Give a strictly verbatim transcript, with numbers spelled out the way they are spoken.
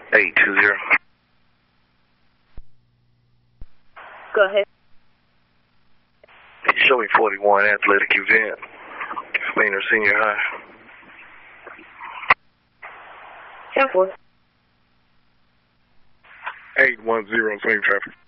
eight two zero. Go ahead. Can you show me forty-one athletic event, Maynard Senior High? ten four. eight one zero, same traffic.